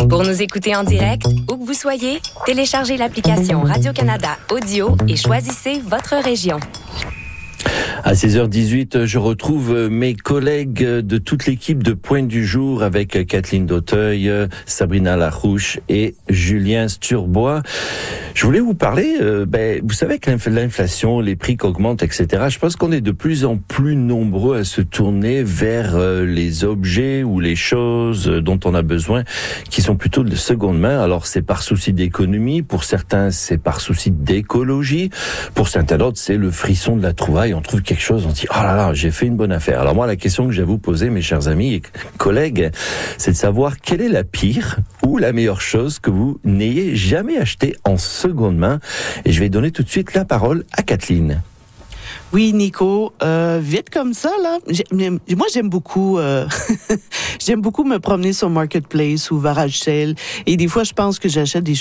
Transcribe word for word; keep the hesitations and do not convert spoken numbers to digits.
Pour nous écouter en direct, où que vous soyez, téléchargez l'application Radio-Canada Audio et choisissez votre région. À seize heures dix-huit, je retrouve mes collègues de toute l'équipe de Pointe du Jour avec Kathleen Dauteuil, Sabrina Larouche et Julien Sturbois. Je voulais vous parler, euh, ben, vous savez que l'inflation, les prix qui augmentent, et cetera. Je pense qu'on est de plus en plus nombreux à se tourner vers euh, les objets ou les choses dont on a besoin, qui sont plutôt de seconde main. Alors c'est par souci d'économie, pour certains c'est par souci d'écologie, pour certains d'autres c'est le frisson de la trouvaille. On trouve quelque chose, on dit oh là là, j'ai fait une bonne affaire. Alors moi, la question que j'ai à vous poser, mes chers amis et collègues, c'est de savoir quelle est la pire ou la meilleure chose que vous n'ayez jamais achetée en seconde main. Et je vais donner tout de suite la parole à Kathleen. Oui, Nico, euh, vite comme ça, là. J'aime, moi, j'aime beaucoup, euh, j'aime beaucoup me promener sur Marketplace ou Varage Sale. Et des fois, je pense que j'achète des